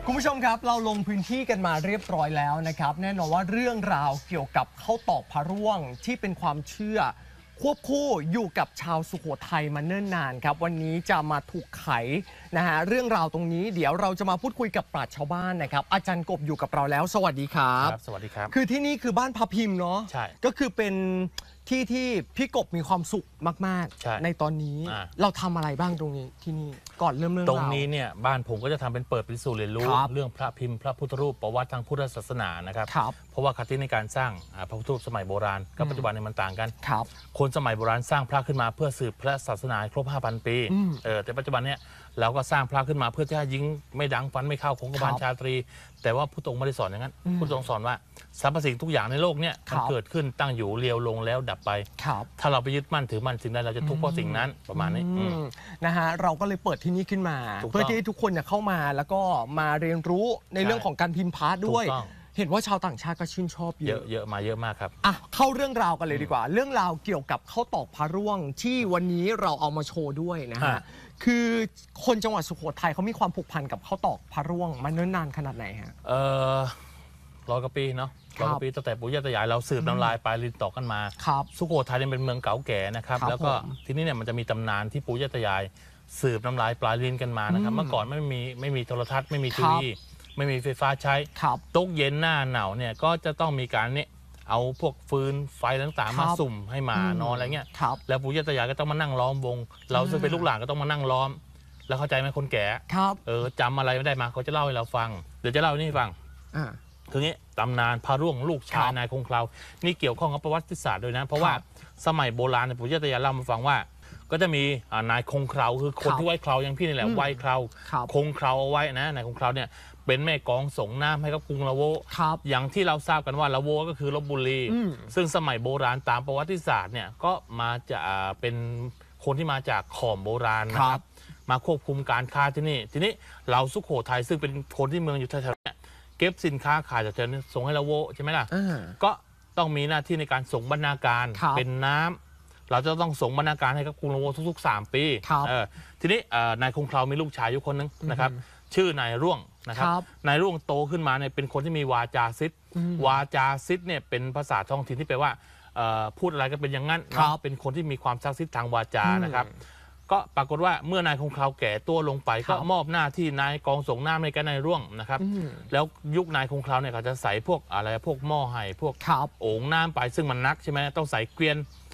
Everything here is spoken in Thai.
คุณผู้ชมครับเราลงพื้นที่กันมาเรียบร้อยแล้วนะครับแน่นอนว่าเรื่องราวเกี่ยวกับข้าวตอกพระร่วงที่เป็นความเชื่อควบคู่อยู่กับชาวสุโขทัยมาเนิ่นนานครับวันนี้จะมาถูกไขนะฮะเรื่องราวตรงนี้เดี๋ยวเราจะมาพูดคุยกับปราชญ์ชาวบ้านนะครับอาจารย์กบอยู่กับเราแล้วสวัสดีครับสวัสดีครับคือที่นี่คือบ้านพระพิมพ์เนาะใช่ก็คือเป็นที่พี่กบมีความสุขมากๆในตอนนี้เราทำอะไรบ้างตรงนี้ที่นี่ก่อนเริ่มตรงนี้เนี่ยบ้านผมก็จะทำเป็นเปิดเป็นศูนย์เรียนรู้เรื่องพระพิมพ์พระพุทธรูปประวัติทางพุทธศาสนานะครับเพราะว่าคติในการสร้างพระพุทธรูปสมัยโบราณกับปัจจุบันเนี่ยมันต่างกันคนสมัยโบราณสร้างพระขึ้นมาเพื่อสืบพระศาสนาครบ 5,000 ปีแต่ปัจจุบันเนี่ยเราก็สร้างพระขึ้นมาเพื่อที่จะยิงไม่ดังฟันไม่เข้าคงกระบาลชาตรีแต่ว่าพุทธองค์ไม่ได้สอนอย่างนั้นพุทธองค์สอนว่าสรรพสิ่งทุกอย่างในโลกเนี่ยมันเกิดขึ้นตั้งอยู่เรียวลงแล้วดับไปถ้าเราไปยึดมั่นถือมั่นสิ่งใดเราจะทุกข์เพราะสิ่งนั้นประมาณนี้นะฮะเราก็เลยเปิดที่นี่ขึ้นมาเพื่อที่ทุกคนเข้ามาแล้วก็มาเรียนรู้ในเรื่องของการพิมพ์พระด้วยเห็นว่าชาวต่างชาติก็ชื่นชอบเยอะมาเยอะมากครับเข้าเรื่องราวกันเลยดีกว่าเรื่องราวเกี่ยวกับข้าวตอกพระร่วงที่วันนี้เราเอามาโชว์ด้วยนะฮะคือคนจังหวัดสุโขทัยเขามีความผูกพันกับข้าวตอกพระร่วงมาเนิ่นนานขนาดไหนฮะ 100 กว่าปีเนาะ100 กว่าปีตั้งแต่ปู่ย่าตายายเราสืบน้ำลายปลายลิ้นต่อกันมาสุโขทัยเป็นเมืองเก่าแก่นะครับแล้วก็ที่นี่เนี่ยมันจะมีตำนานที่ปู่ย่าตายายสืบน้ำลายปลายลิ้นกันมานะครับเมื่อก่อนไม่มีโทรทัศน์ไม่มีทีวีไม่มีไฟฟ้าใช้ตกเย็นหน้าหนาวเนี่ยก็จะต้องมีการเนี่ยเอาพวกฟืนไฟต่างๆมาสุ่มให้หมานอนอะไรเงี้ยแล้วปู่ย่าตายายก็ต้องมานั่งล้อมวงเราซึ่งเป็นลูกหลานก็ต้องมานั่งล้อมแล้วเข้าใจไหมคนแก่จำอะไรไม่ได้มาเขาจะเล่าให้เราฟังเดี๋ยวจะเล่านี่ให้ฟังคืองี้ตำนานพระร่วงลูกชายนายคงเครานี่เกี่ยวข้องกับประวัติศาสตร์ด้วยนะเพราะว่าสมัยโบราณปู่ย่าตายายเล่ามาฟังว่าก็จะมีนายคงเคราคือคนที่ไว้เคราอย่างพี่นี่แหละไว้เคราคงเคราเอาไว้นะนายคงเคราเนี่ยเป็นแม่กองส่งน้ำให้กับกรุงละโวอย่างที่เราทราบกันว่าละโวก็คือลพบุรีซึ่งสมัยโบราณตามประวัติศาสตร์เนี่ยก็มาจะเป็นคนที่มาจากขอมโบราณนะครับมาควบคุมการค้าที่นี่ทีนี้เราสุโขทัยซึ่งเป็นคนที่เมืองอยู่แถวๆนี้เก็บสินค้าขายจากแถวนี้ส่งให้ละโวใช่ไหมล่ะก็ต้องมีหน้าที่ในการส่งบรรณาการเป็นน้ำเราจะต้องส่งบรรณาการให้กับกรุงละโวทุกๆ3 ปีทีนี้นายคงเครามีลูกชายอยู่คนนึงนะครับชื่อนายร่วงนะครับนายร่วงโตขึ้นมาเนี่ยเป็นคนที่มีวาจาซิดวาจาซิดเนี่ยเป็นภาษาท้องถิ่นที่แปลว่าพูดอะไรก็เป็นอย่างนั้นเป็นคนที่มีความศักดิ์สิทธิ์ทางวาจานะครับก็ปรากฏว่าเมื่อนายคงเคราแก่ตัวลงไปก็มอบหน้าที่นายกองส่งน้ำให้กับนายร่วงนะครับแล้วยุคนายคงเคราเนี่ยเขาจะใส่พวกอะไรพวกหม้อไห่พวกโอ่งน้ำไปซึ่งมันนักใช่ไหมต้องใส่เกวียน